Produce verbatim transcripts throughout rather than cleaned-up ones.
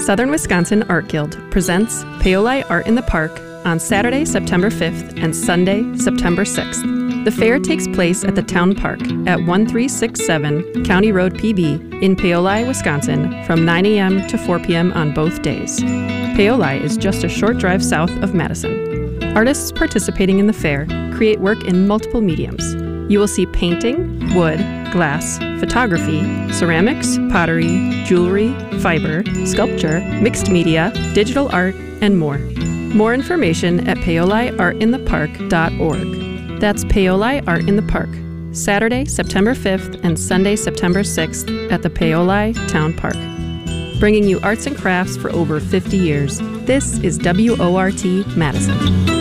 Southern Wisconsin Art Guild presents Paoli Art in the Park on Saturday, September fifth and Sunday, September sixth. The fair takes place at the Town Park at one three six seven County Road P B in Paoli, Wisconsin from nine a.m. to four p.m. on both days. Paoli is just a short drive south of Madison. Artists participating in the fair create work in multiple mediums. You will see painting, wood, glass, photography, ceramics, pottery, jewelry, fiber, sculpture, mixed media, digital art, and more. More information at paoli art in the park dot org. That's Paoli Art in the Park, Saturday, September fifth and Sunday, September sixth at the Paoli Town Park. Bringing you arts and crafts for over fifty years. This is W O R T Madison.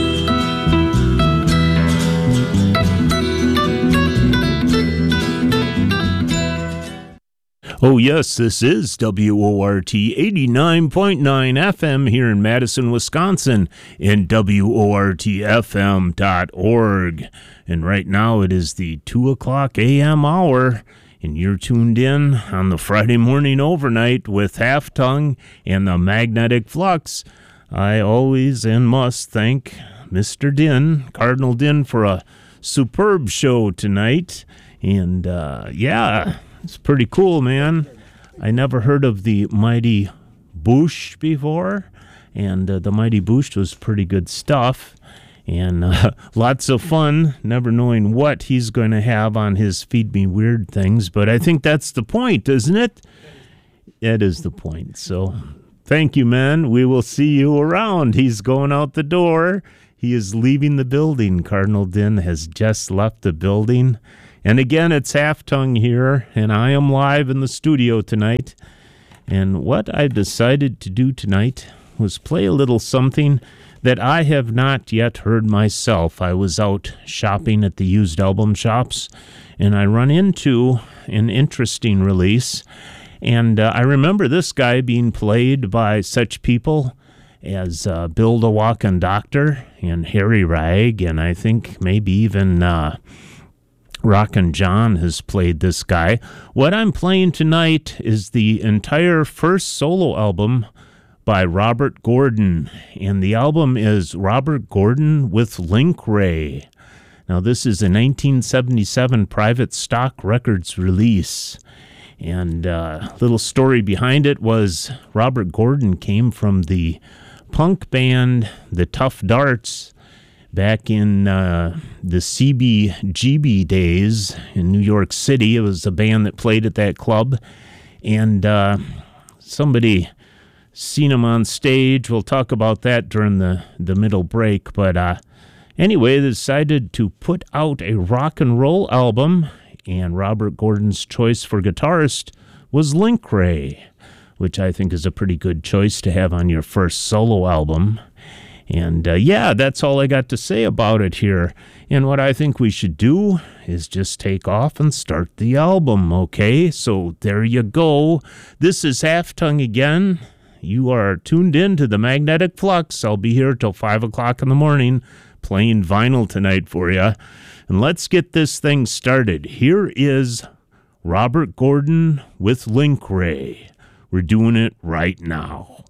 Oh, yes, this is W O R T eighty-nine point nine F M here in Madison, Wisconsin, and W O R T F M dot org. And right now it is the two o'clock a m hour, and you're tuned in on the Friday morning overnight with Half Tongue and the Magnetic Flux. I always and must thank Mister Din, Cardinal Din, for a superb show tonight. And, uh, yeah... It's pretty cool, man. I never heard of the Mighty Boosh before, and uh, the Mighty Boosh was pretty good stuff, and uh, lots of fun, never knowing what he's going to have on his Feed Me Weird things, but I think that's the point, isn't it? It is the point, so thank you, man. We will see you around. He's going out the door. He is leaving the building. Cardinal Din has just left the building. And again, it's Half Tongue here, and I am live in the studio tonight. And what I decided to do tonight was play a little something that I have not yet heard myself. I was out shopping at the used album shops, and I run into an interesting release. And uh, I remember this guy being played by such people as uh, Bill the Walking Doctor and Harry Rag, and I think maybe even... Uh, Rockin' John has played this guy. What I'm playing tonight is the entire first solo album by Robert Gordon, and the album is Robert Gordon with Link Wray. Now, this is a nineteen seventy-seven Private Stock Records release, and a uh, little story behind it was Robert Gordon came from the punk band The Tough Darts back in uh, the C B G B days in New York City. It was a band that played at that club, and uh, somebody seen him on stage. We'll talk about that during the, the middle break, but uh, anyway, they decided to put out a rock and roll album, and Robert Gordon's choice for guitarist was Link Wray, which I think is a pretty good choice to have on your first solo album. And, uh, yeah, that's all I got to say about it here. And what I think we should do is just take off and start the album, okay? So there you go. This is Half Tongue again. You are tuned in to the Magnetic Flux. I'll be here till five o'clock in the morning playing vinyl tonight for you. And let's get this thing started. Here is Robert Gordon with Link Wray. We're doing it right now.